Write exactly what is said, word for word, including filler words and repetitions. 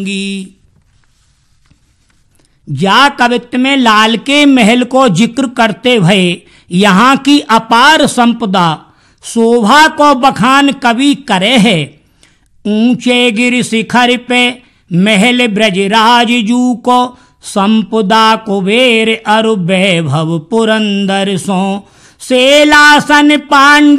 जा कवित्व में लाल के महल को जिक्र करते हुए यहाँ की अपार संपदा शोभा को बखान कवि करे है। ऊंचे गिर शिखर पे महल ब्रजराज जू को संपदा कुबेर अरु वैभव पुरंदर सो सेलासन पांडु